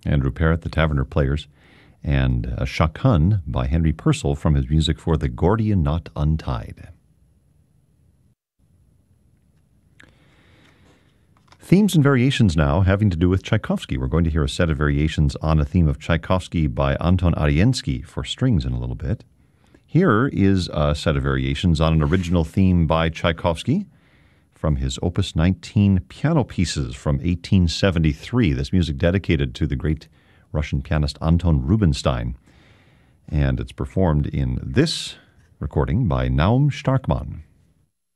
Andrew Parrott, the Taverner Players, and Shakun by Henry Purcell from his music for The Gordian Knot Untied. Themes and variations now having to do with Tchaikovsky. We're going to hear a set of variations on a theme of Tchaikovsky by Anton Ariensky for strings in a little bit. Here is a set of variations on an original theme by Tchaikovsky from his Opus 19 piano pieces from 1873. This music dedicated to the great Russian pianist Anton Rubinstein. And it's performed in this recording by Naum Starkman.